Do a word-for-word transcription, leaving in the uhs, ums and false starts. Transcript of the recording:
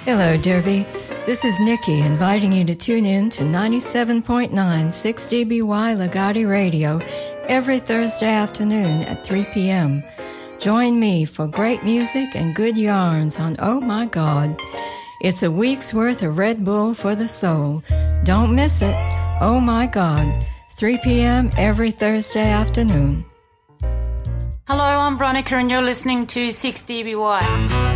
Hello, Derby. This is Nikki inviting you to tune in to ninety-seven point nine six D B Y Legati Radio every Thursday afternoon at three p.m. Join me for great music and good yarns on Oh My God. It's a week's worth of Red Bull for the soul. Don't miss it. Oh My God. three p.m. every Thursday afternoon. Hello, I'm Veronica and you're listening to six D B Y.